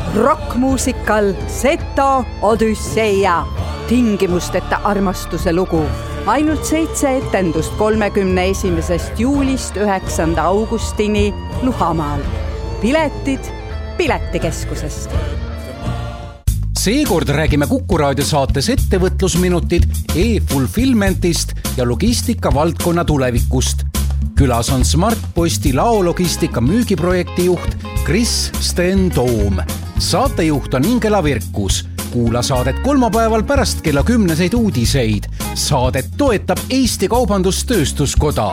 rokkmuusikal Seto Odüsseia, tingimusteta armastuse lugu. Ainult 7 etendust 31. juulist 9. augustini Luhamaal. Piletid Piletikeskusest. Seekord räägime Kuku Raadio saates ettevõtlusminutid e-fulfillmentist ja logistika valdkonna tulevikust. Külas on Smart Posti laologistika müügiprojekti juht Kris Sten Toom. Saatejuht on Ingela Virkus. Kuula saadet kolmapäeval pärast kella 10 uudiseid. Saadet toetab Eesti Kaubandus-Tööstuskoda.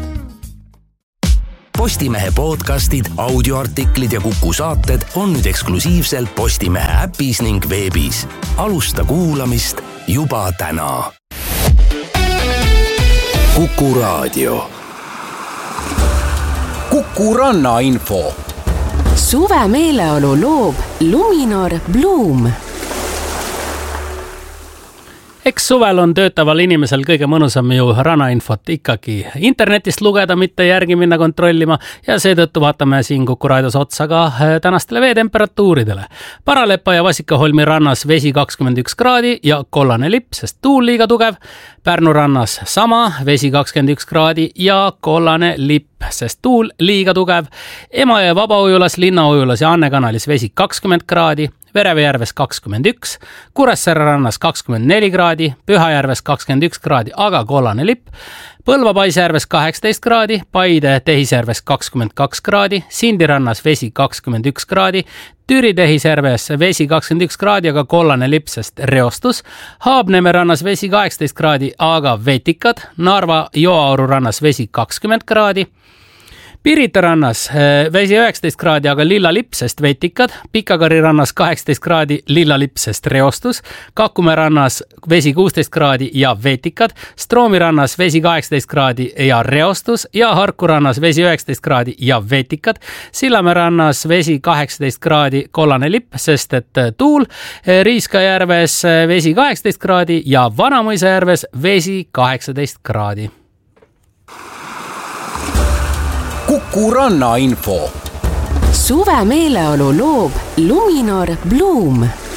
Postimehe podcastid, audioartiklid ja Kuku saated on nüüd eksklusiivselt Postimehe äpis ning veebis. Alusta kuulamist juba täna. Kuku Raadio. Kuku Ranna info. Suve meeleolu loob Luminor Bloom. Eks suvel on töötaval inimesel kõige mõnusam ju rannainfot ikkagi internetist lugeda, mitte järgi minna kontrollima ja seetõttu vaatame siin Kuku Raadios otsa ka tänastele veetemperatuuridele. Paralepa ja Vasikaholmi rannas vesi 21 kraadi ja kollane lipp, sest tuul liiga tugev. Pärnu rannas sama, vesi 21 kraadi ja kollane lipp, sest tuul liiga tugev. Emajõe Vabaujulas, Linnaujulas ja Anne kanalis vesi 20 kraadi. Verevejärves 21, Kuressaare rannas 24 kraadi, Pühajärves 21 kraadi, aga kollane lipp, Põlva Paisjärves 18 kraadi, Paide Tehisjärves 22 kraadi, Sindi rannas vesi 21 kraadi, Türi Tehisjärves vesi 21 kraadi, aga kollane lipp, sest reostus, Haabneme rannas vesi 18 kraadi, aga vetikad, Narva Joaoru rannas vesi 20 kraadi, Pirita rannas vesi 19 kraadi, aga lilla lipp, sest vetikad, Pikakari rannas 18 kraadi, lilla lipp, sest reostus, Kakumäe rannas vesi 16 kraadi ja vetikad, Stroomi rannas vesi 18 kraadi ja reostus ja Harku rannas vesi 19 kraadi ja vetikad, Sillamäe rannas vesi 18 kraadi, kollane lipp, sest et tuul, Riiskajärves vesi 18 kraadi ja Vanamõisajärves vesi 18 kraadi. Kuku Ranna info. Suve meeleolu loob Luminor Bloom.